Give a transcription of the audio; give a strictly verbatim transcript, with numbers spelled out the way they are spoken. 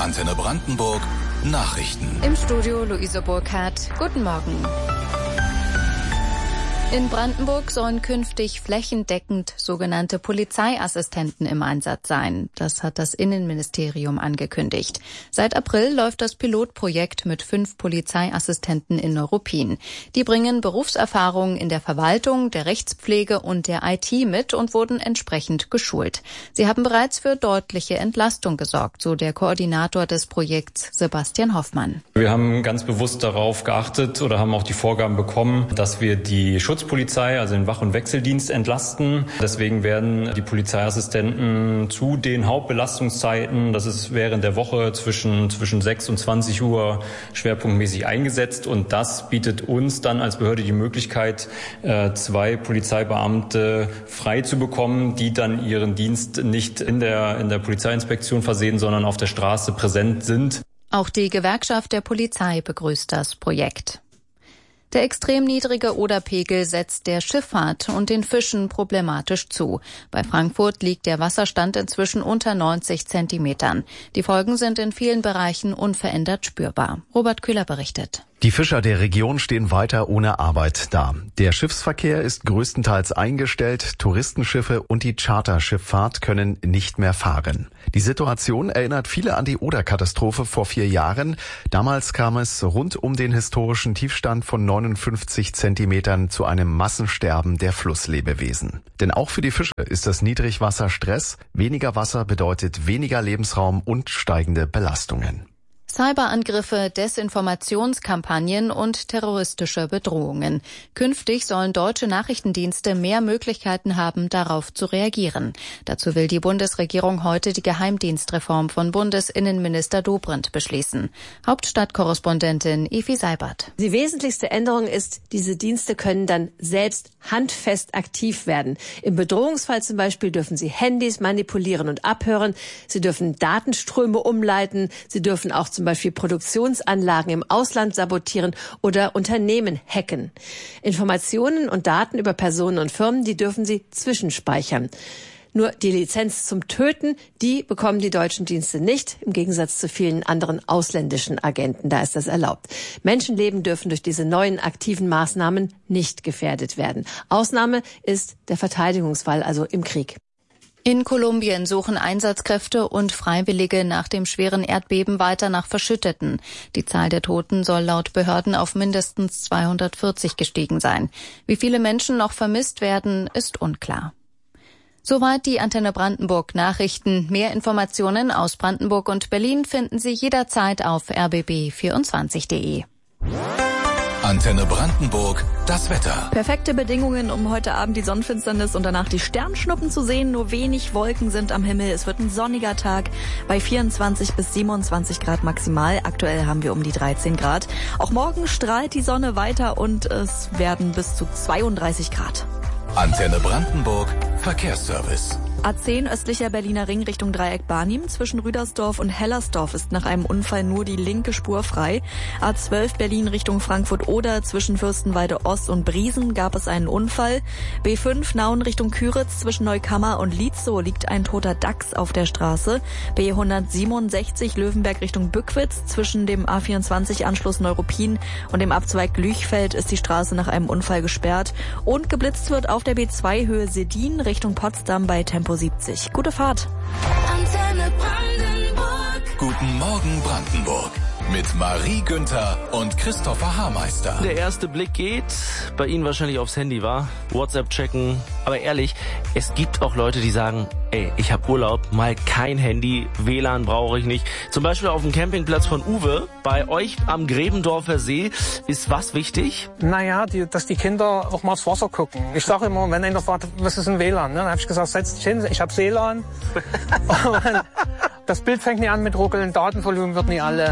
Antenne Brandenburg Nachrichten. Im Studio Luise Burkhardt. Guten Morgen. In Brandenburg sollen künftig flächendeckend sogenannte Polizeiassistenten im Einsatz sein. Das hat das Innenministerium angekündigt. Seit April läuft das Pilotprojekt mit fünf Polizeiassistenten in Neuruppin. Die bringen Berufserfahrung in der Verwaltung, der Rechtspflege und der I T mit und wurden entsprechend geschult. Sie haben bereits für deutliche Entlastung gesorgt, so der Koordinator des Projekts Sebastian Hoffmann. Wir haben ganz bewusst darauf geachtet oder haben auch die Vorgaben bekommen, dass wir die Schutz Polizei, also den Wach- und Wechseldienst, entlasten. Deswegen werden die Polizeiassistenten zu den Hauptbelastungszeiten, das ist während der Woche zwischen, zwischen sechs und zwanzig Uhr schwerpunktmäßig eingesetzt. Und das bietet uns dann als Behörde die Möglichkeit, zwei Polizeibeamte frei zu bekommen, die dann ihren Dienst nicht in der, in der Polizeiinspektion versehen, sondern auf der Straße präsent sind. Auch die Gewerkschaft der Polizei begrüßt das Projekt. Der extrem niedrige Oderpegel setzt der Schifffahrt und den Fischen problematisch zu. Bei Frankfurt liegt der Wasserstand inzwischen unter neunzig Zentimetern. Die Folgen sind in vielen Bereichen unverändert spürbar. Robert Kühler berichtet. Die Fischer der Region stehen weiter ohne Arbeit da. Der Schiffsverkehr ist größtenteils eingestellt, Touristenschiffe und die Charterschifffahrt können nicht mehr fahren. Die Situation erinnert viele an die Oder-Katastrophe vor vier Jahren. Damals kam es rund um den historischen Tiefstand von neunundfünfzig Zentimetern zu einem Massensterben der Flusslebewesen. Denn auch für die Fische ist das Niedrigwasser Stress. Weniger Wasser bedeutet weniger Lebensraum und steigende Belastungen. Cyberangriffe, Desinformationskampagnen und terroristische Bedrohungen. Künftig sollen deutsche Nachrichtendienste mehr Möglichkeiten haben, darauf zu reagieren. Dazu will die Bundesregierung heute die Geheimdienstreform von Bundesinnenminister Dobrindt beschließen. Hauptstadtkorrespondentin Evi Seibert. Die wesentlichste Änderung ist, diese Dienste können dann selbst handfest aktiv werden. Im Bedrohungsfall zum Beispiel dürfen sie Handys manipulieren und abhören. Sie dürfen Datenströme umleiten. Sie dürfen auch zum Beispiel Produktionsanlagen im Ausland sabotieren oder Unternehmen hacken. Informationen und Daten über Personen und Firmen, die dürfen sie zwischenspeichern. Nur die Lizenz zum Töten, die bekommen die deutschen Dienste nicht, im Gegensatz zu vielen anderen ausländischen Agenten. Da ist das erlaubt. Menschenleben dürfen durch diese neuen aktiven Maßnahmen nicht gefährdet werden. Ausnahme ist der Verteidigungsfall, also im Krieg. In Kolumbien suchen Einsatzkräfte und Freiwillige nach dem schweren Erdbeben weiter nach Verschütteten. Die Zahl der Toten soll laut Behörden auf mindestens zweihundertvierzig gestiegen sein. Wie viele Menschen noch vermisst werden, ist unklar. Soweit die Antenne Brandenburg Nachrichten. Mehr Informationen aus Brandenburg und Berlin finden Sie jederzeit auf r b b vierundzwanzig punkt de. Antenne Brandenburg, das Wetter. Perfekte Bedingungen, um heute Abend die Sonnenfinsternis und danach die Sternschnuppen zu sehen. Nur wenig Wolken sind am Himmel. Es wird ein sonniger Tag bei vierundzwanzig bis siebenundzwanzig Grad maximal. Aktuell haben wir um die dreizehn Grad. Auch morgen strahlt die Sonne weiter und es werden bis zu zweiunddreißig Grad. Antenne Brandenburg, Verkehrsservice. A zehn östlicher Berliner Ring Richtung Dreieck Barnim. Zwischen Rüdersdorf und Hellersdorf ist nach einem Unfall nur die linke Spur frei. A zwölf Berlin Richtung Frankfurt-Oder. Zwischen Fürstenwalde Ost und Briesen gab es einen Unfall. B fünf Nauen Richtung Küritz. Zwischen Neukammer und Lietzow liegt ein toter Dachs auf der Straße. B hundertsiebenundsechzig Löwenberg Richtung Bückwitz. Zwischen dem A vierundzwanzig Anschluss Neuruppin und dem Abzweig Lüchfeld ist die Straße nach einem Unfall gesperrt. Und geblitzt wird auf der B zwei Höhe Sedin Richtung Potsdam bei Tempo siebzig. Gute Fahrt. Antenne Brandenburg. Guten Morgen Brandenburg. Mit Marie Günther und Christopher Haarmeister. Der erste Blick geht bei Ihnen wahrscheinlich aufs Handy, wa? WhatsApp checken. Aber ehrlich, es gibt auch Leute, die sagen, ey, ich habe Urlaub, mal kein Handy, W L A N brauche ich nicht. Zum Beispiel auf dem Campingplatz von Uwe, bei euch am Gräbendorfer See, ist was wichtig? Naja, die, dass die Kinder auch mal aufs Wasser gucken. Ich sage immer, wenn einer fragt, was ist ein W L A N? Ne? Dann habe ich gesagt, setz dich hin, ich habe W L A N. Das Bild fängt nie an mit Ruckeln, Datenvolumen wird nie alle.